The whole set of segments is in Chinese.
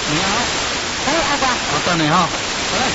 你好，阿爸，我等你哈。来，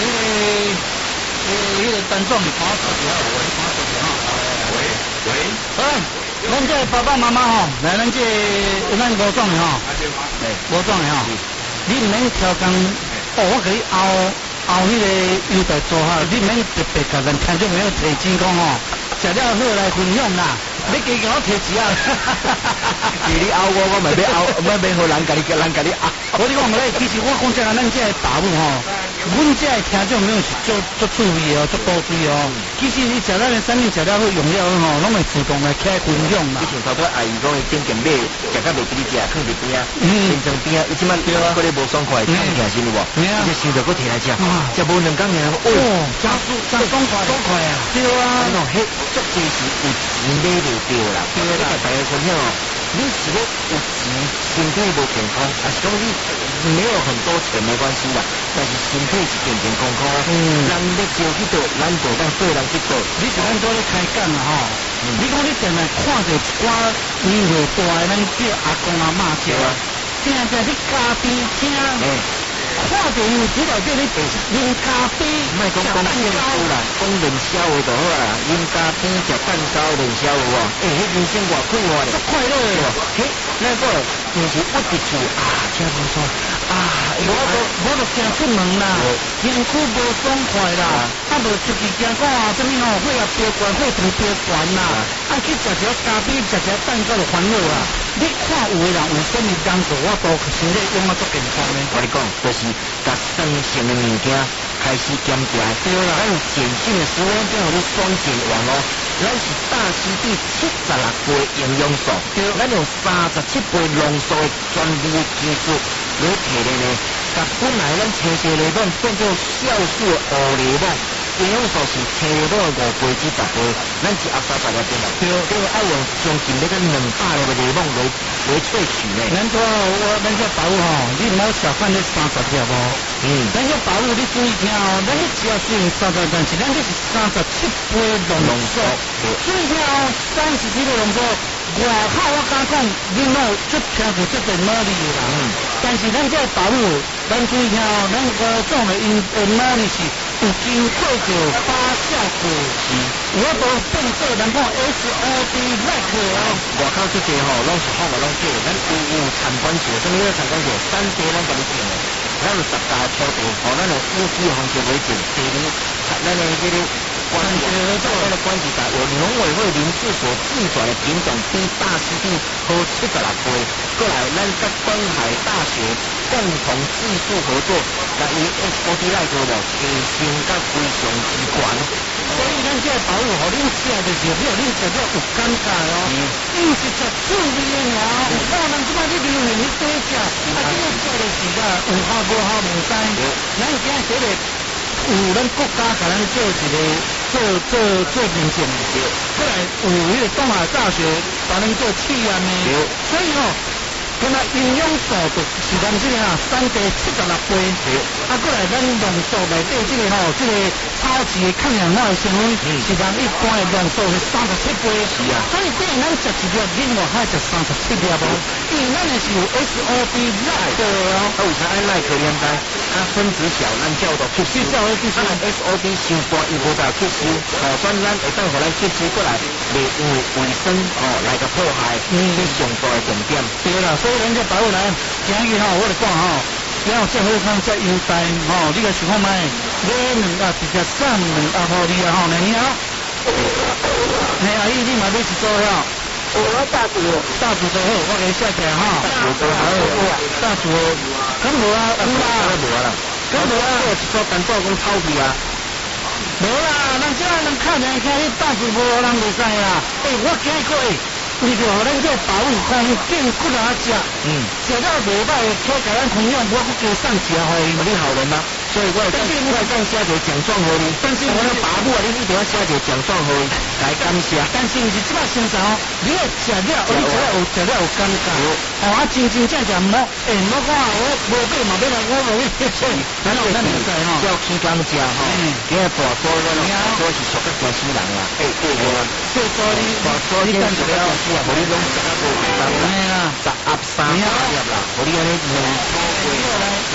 那个单壮，你帮我手机哈，我帮我手机哈。喂。哎，咱这爸爸妈妈哈，来咱这咱无壮的哈，无壮的哈，你唔免挑工，我可以熬迄个优待做哈，你唔免特别甲咱听众朋友提钱讲吼，食了好来分享啦。你加甲我提钱啊！ 是你拗我咪要拗，咪互人家你拗。 我你讲唔咧，其实我讲真啊，咱这个爸母吼，阮这个听众朋友是足注意哦，足多水哦。其实你食咱的产品食了好用了吼，拢会自动来起来分享啦。 以前头拄阿姨讲伊点点买，食到袂记你食，放伫边啊，变成边啊，伊即摆过咧无爽快，太开心了无？伊就想着搁摕来食，食无两工尔，哦， 真爽快啊！对啊， 你讲迄足济是有钱买袂着啦，对啦，大家分享哦。你是要有钱，身体无健康，还是讲你没有很多钱没关系啦，但是身体是健健康康。人要招去倒，咱就当对人去倒。 你是咱做咧开讲啦吼，你讲你定来看着一寡年岁大诶，咱叫阿公阿嬷叫啊，正在你家边听。看到有知道叫你啉咖啡， 莫讲讲笑啦，讲冷笑话就好啦，啉咖啡食蛋糕冷笑话哦，迄人生偌快活咧， 足快乐的。 嘿，那个平时屈伫厝啊，真不错啊， 我就惊出门啦，身躯无爽快啦，无出去惊讲什么吼，血压飙悬，血糖飙悬啦，去食一咖啡，食一蛋糕就烦恼啦。你看有的人有生理工作，我都身体用啊足健康的。 我你讲，就是甲生性的物件开始减价，对啦，咱碱性的食物变互你双碱王哦，咱是大溪地76倍营养素，对，咱用37倍浓缩的专利技术来提炼的，甲本来咱青色内脏变做酵素的乌内脏。营养素是青色内5倍至10倍，咱是压30个点啦。对，爱用将近200个内脏来萃取呢。 咱这保护吼，你唔好小看这30条哦。咱这保护你注意听哦，咱这只要是用30，但是咱这是37倍浓缩。注意听哦，37倍浓缩。外口我敢讲，恁某足听过这个魔力的啦。但是咱这保护，咱注意听哦，咱个种的因魔力是有经过着发酵过，我都变做人讲 SOD like 哦。 外口这些吼，拢是好个拢假，咱有参观者，什么叫参观者？3地咱甲你定的，咱有10家超市，互咱的有机方式为证，第二，咱的这个关系合作，咱的关系大，有农委会林试所自转的品种比大溪地好76倍，过来咱甲东海大学共同技术合作，来以 SOD like 无提升甲非常之悬。 所以咱这保护，互恁食就是了，恁食了有感觉哦。伊是食趣味的尔，有可能即摆你流行你多食，今日食就是啦，有效无效无知。咱今日这个有咱国家甲咱做一个做认证，过来有迄个东海大学把咱做试验的，所以吼。跟它营养素就是咱这个3地76倍，过来咱浓缩内底这个这个超级的抗氧化的成分，是咱一般的浓缩是37倍。是啊，所以等于咱食一粒，恁就还食37粒哦。因为咱的是有 SOD like 哦。 为啥爱 like 连带？它分子小，咱叫做吸收。SOD 伤大又无大吸收，所以咱会当互咱吸收过来，袂因为卫生来个破坏，这上大的重点。 对啦。所以咱这保护来，今日我就讲了后这好康这优待你个想看卖，买2直接送2互你啊你好。阿姨，你嘛要是做了？ 我大厨做好，我给你写起来大厨，咁无啊，咁无啊， 我一撮单做讲臭屁啊。 无啦，人这人看人听你大厨无人袂使啦。我今日为着互咱这保护环境骨力食，食了袂歹，且甲咱同样，我去加送食互伊，你好人吗？所以我会当写一个奖状互你，但是我的爸母啊，你一定要写一个奖状互伊来感谢。但是毋是即摆先生你要食了，你食了有感觉，真正唔好，唔好讲我无买嘛买来，我无去贴出，咱有咱袂使叫起工食今日大多我是属于江西人啦，对我， 最多你等一了。 我你拢食啊无？10盒3粒啦，我你安尼2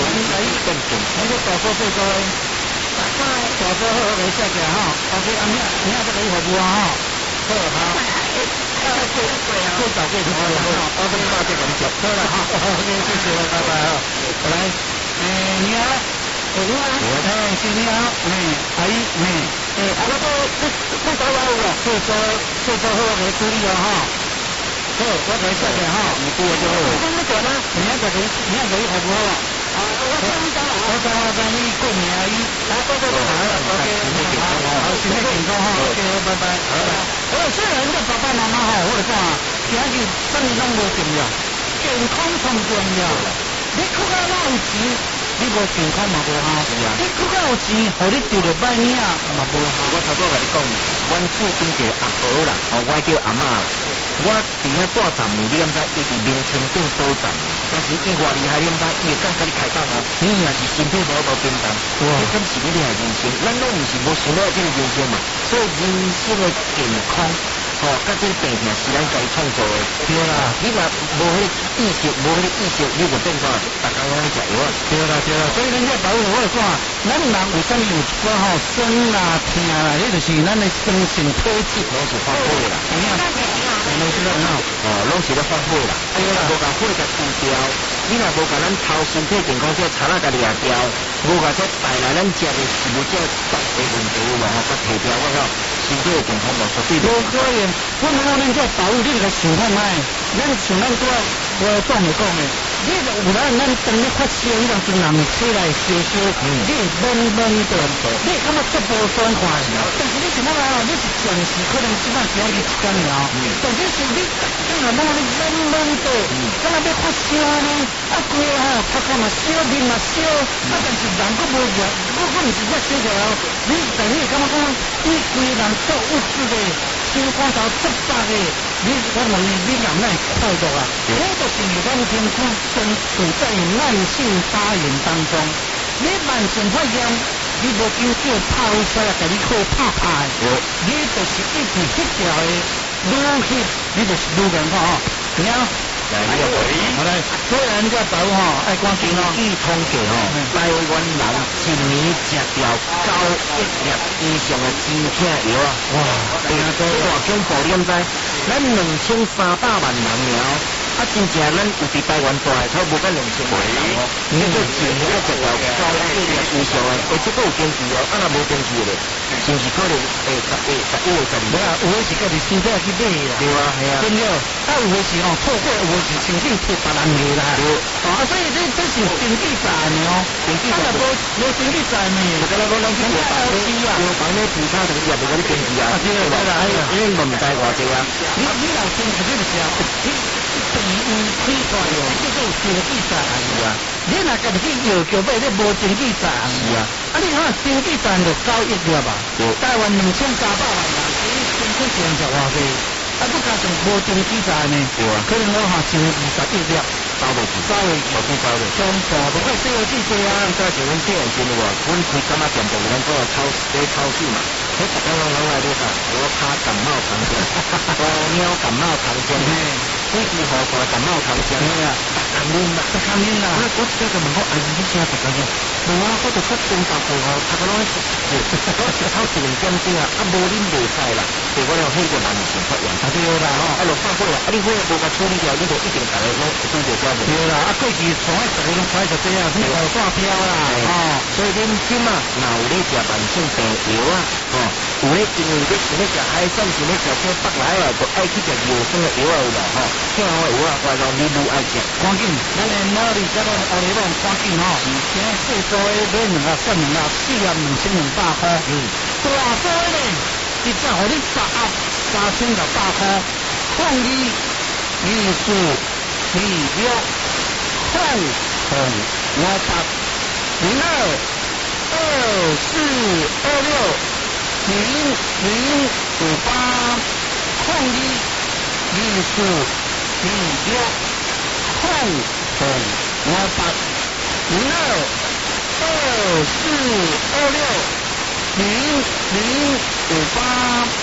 更健康。 那个大哥最多诶，大哥好来谢谢哈。OK，明仔再给你服务啊哈。好好。最早最多了哈。OK，大家感谢。好了哈。OK，谢谢了，拜拜哈。来，你好。你好。是你好。阿姨，我都不找我了，最多好来处理哦哈。好，我来谢谢哈。你对就好。你怎么做呢？明仔就给你服务好。我你过年而已，OK，好，身体健康哈 ，OK， 拜拜。好，虽然你爸爸妈妈吼，我就讲啊，今日啥物拢无重要，健康上重要。你搁较老有钱，你无健康嘛无效。你搁较有钱，互你得着歹命嘛无效。 我头拄甲你讲，阮厝边一个阿婆啦，我叫阿嬷。我伫遐住站你敢知？伊伫名称顶倒站，但是伊偌厉害，你毋知？伊会敢甲你开讲哦。你若是身体无平衡，你敢是你害人生？咱拢毋是无想到这个人生嘛。所以人生的健康，甲这个病痛是咱家己创造的。 对啦， 你若无迄个意识，你就变怎？逐工拢去食药啊。 对啦。所以咱这保护我就讲，咱人为什么有一寡吼酸啦、痛啦，迄就是咱的生性体质拢是发火啦。 拢是咱拢是咧发火啦。对啦，无甲火甲除掉，你若无甲咱头身体健康这柴仔甲掠掉，无甲这带来咱食的食物这毒的问题有无？甲提掉，我讲身体的健康就绝对无可能。我们咱这保护，你来想看卖，咱像咱拄啊，我讲的，你有咱当你发烧，你当阵人起来烧，你闷的，你感觉足无爽快。但是你是哪啊？你是长时可能即摆是要去一工了，但是你干那你闷的，干那要发烧呢？啊，规个吼，头壳嘛烧，面嘛烧，但是人佫无热，我毋是热烧着了。但你感觉讲，你规人做物质的，心肝头足白的，我问你人哪会快乐啊？这就是咱身躯正处在慢性发炎当中。你慢性发炎，你无经叫拍出来，甲你靠拍，你就是一直迄条的愈翕，你就是愈严重吼。听啊？好嘞，虽然这保吼爱关心哦， 据统计吼，台湾人一年食掉9亿粒以上的止痛药啊！哇，对啊，这大恐怖，你敢知？咱2300万人了。真正咱有伫台湾大概差不多2000万人哦，你这一年要食掉9亿粒以上的，而且佫有登记哦，若无登记的，是毋是可能10月、11月、12月？ 有的是家己身体去买啦， 对啊，系啊， 真了。有的是错过，有的是曾经替别人买啦。对，所以这是登记在案哦，登记在无登记在呢， 就跟咱讲，咱去药房咧，药房咧其他同事也袂甲你登记啊， 对啦， 因为问唔知偌济啊。 你老登记就是啊，第一批出来哦，这个有登记在案啊。你若家己去要求买，你无登记在案。是啊，你看登记在案就9亿了吧？台湾2300万人，登记成就偌济。不加上无登记在呢，可能我前20亿了， 走袂去， 全部都快4个季节啊！ 再就阮店员的话，阮开干嘛店铺，咱做超市嘛，迄逐工拢来咧啥？我拍感冒糖浆，鸵鸟感冒糖浆，飞机河块感冒糖浆，肯定啦，肯定啦。我这个问我阿姨，你请食干啥？无啊，我就较中昼过后，大家拢爱食，我食超1点钟啊，无啉袂使啦，结果了迄个慢性发炎。 对啦， 就发火啦！你火无甲处理掉，你就一定大家拢拄着遮问题。 对啦，过去从来大家拢快就这样，你好挂飘啦。 所以恁即嘛，若有咧食慢性病药啊，有咧因为咧想咧食海鲜，想咧食这北来啊，就爱去食药酸的药啊有啦，听好药啊，我讲你愈爱食， 赶紧，咱的脑里甲咱后里拢赶紧吼，现在细组的买2啊、3啊、4啊2200块，大组的呢，一只互你10啊3600块。抗议艺术体育控红580224260058抗议艺术体育控红580224260058。